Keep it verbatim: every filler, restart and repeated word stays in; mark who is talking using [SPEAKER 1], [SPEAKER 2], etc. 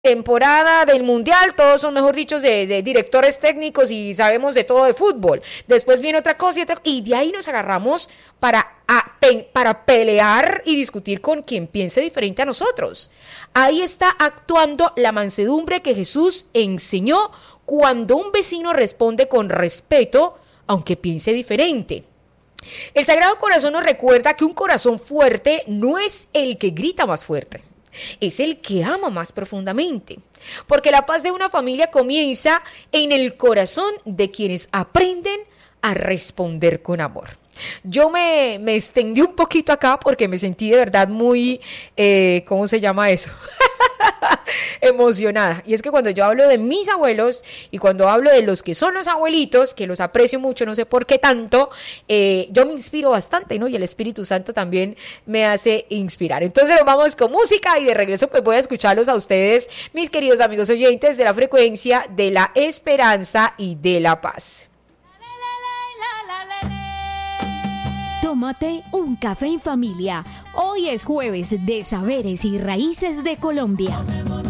[SPEAKER 1] temporada del mundial, todos son, mejor dicho, de, de directores técnicos y sabemos de todo de fútbol. Después viene otra cosa y otra, y de ahí nos agarramos para, a, pe, para pelear y discutir con quien piense diferente a nosotros. Ahí está actuando la mansedumbre que Jesús enseñó cuando un vecino responde con respeto, aunque piense diferente. El Sagrado Corazón nos recuerda que un corazón fuerte no es el que grita más fuerte, es el que ama más profundamente, porque la paz de una familia comienza en el corazón de quienes aprenden a responder con amor. Yo me, me extendí un poquito acá porque me sentí de verdad muy, eh, ¿cómo se llama eso? emocionada. Y es que cuando yo hablo de mis abuelos y cuando hablo de los que son los abuelitos, que los aprecio mucho, no sé por qué tanto, eh, yo me inspiro bastante, ¿no? Y el Espíritu Santo también me hace inspirar. Entonces nos vamos con música y de regreso pues voy a escucharlos a ustedes, mis queridos amigos oyentes de la frecuencia de la esperanza y de la paz.
[SPEAKER 2] Tómate un café en familia. Hoy es jueves de Saberes y Raíces de Colombia.